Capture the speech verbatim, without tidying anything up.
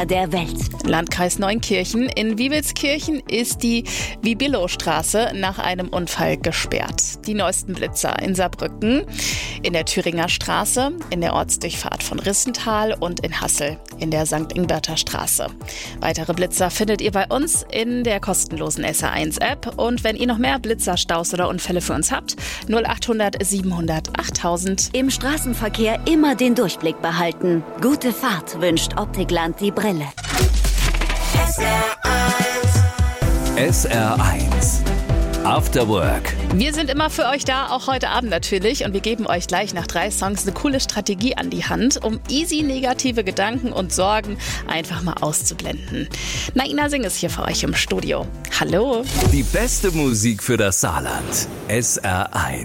Unfallmeter der Welt. Landkreis Neunkirchen. In Wiewelskirchen ist die Wibilowstraße nach einem Unfall gesperrt. Die neuesten Blitzer in Saarbrücken, in der Thüringer Straße, in der Ortsdurchfahrt von Rissenthal und in Hassel in der Sankt Ingberter Straße. Weitere Blitzer findet ihr bei uns in der kostenlosen S R eins App. Und wenn ihr noch mehr Blitzer, Staus oder Unfälle für uns habt, null achthundert siebenhundert achttausend. Im Straßenverkehr immer den Durchblick behalten. Gute Fahrt wünscht Optikland die Brille. S R eins. S R eins. After Work. Wir sind immer für euch da, auch heute Abend natürlich. Und wir geben euch gleich nach drei Songs eine coole Strategie an die Hand, um easy negative Gedanken und Sorgen einfach mal auszublenden. Naina Singh ist hier für euch im Studio. Hallo. Die beste Musik für das Saarland. S R eins.